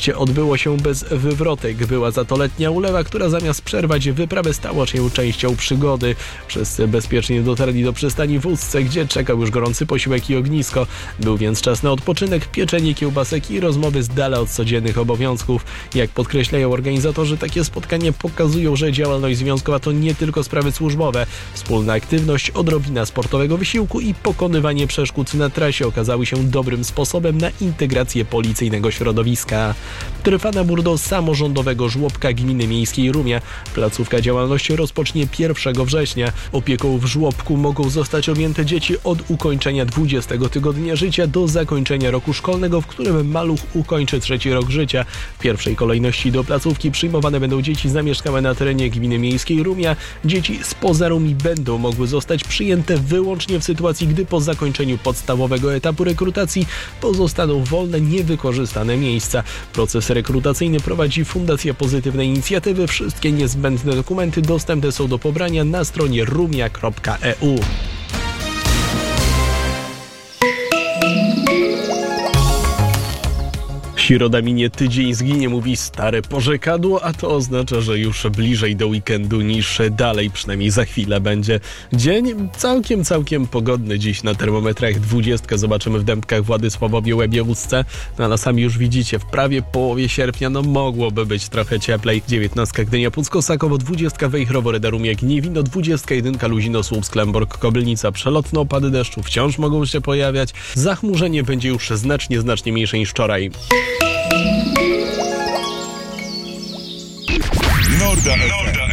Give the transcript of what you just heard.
Wyjście odbyło się bez wywrotek. Była za to letnia ulewa, która zamiast przerwać wyprawę stała się częścią przygody. Wszyscy bezpiecznie dotarli do przystani w Ustce, gdzie czekał już gorący posiłek i ognisko. Był więc czas na odpoczynek, pieczenie kiełbasek i rozmowy z dala od codziennych obowiązków. Jak podkreślają organizatorzy, takie spotkania pokazują, że działalność związkowa to nie tylko sprawy służbowe. Wspólna aktywność, odrobina sportowego wysiłku i pokonywanie przeszkód na trasie okazały się dobrym sposobem na integrację policyjnego środowiska. Trwa nabór do samorządowego żłobka gminy miejskiej Rumia. Placówka działalności rozpocznie 1 września. Opieką w żłobku mogą zostać objęte dzieci od ukończenia 20 tygodnia życia do zakończenia roku szkolnego, w którym maluch ukończy 3. rok życia. W pierwszej kolejności do placówki przyjmowane będą dzieci zamieszkałe na terenie gminy miejskiej Rumia. Dzieci spoza Rumii będą mogły zostać przyjęte wyłącznie w sytuacji, gdy po zakończeniu podstawowego etapu rekrutacji pozostaną wolne, niewykorzystane miejsca. Proces rekrutacyjny prowadzi Fundacja Pozytywnej Inicjatywy. Wszystkie niezbędne dokumenty dostępne są do pobrania na stronie rumia.eu. Środa minie, tydzień zginie, mówi stare porzekadło, a to oznacza, że już bliżej do weekendu niż dalej, przynajmniej za chwilę będzie dzień całkiem pogodny. Dziś na termometrach 20, zobaczymy w Dębkach, Władysławowie, Łebie, Ustce. No ale sami już widzicie, w prawie połowie sierpnia mogłoby być trochę cieplej. 19 Gdynia, Pucko-Sakowo, 20 Wejherowo, Reda, Rumie, Gniewino, 21 Luzino, Słupsk, Lęborg, Kobylnica. Przelotne opady deszczu wciąż mogą się pojawiać. Zachmurzenie będzie już znacznie mniejsze niż wczoraj. Norda FM.